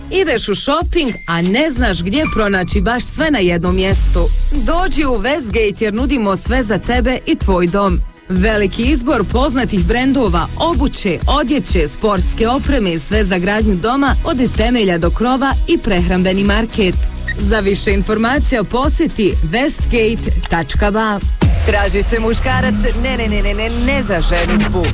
Ideš u shopping, a ne znaš gdje pronaći baš sve na jednom mjestu. Dođi u Westgate jer nudimo sve za tebe i tvoj dom. Veliki izbor poznatih brendova, obuće, odjeće, sportske opreme i sve za gradnju doma od temelja do krova i prehrambeni market. Za više informacija posjeti westgate.ba. Traži se muškarac, ne za ženitbu.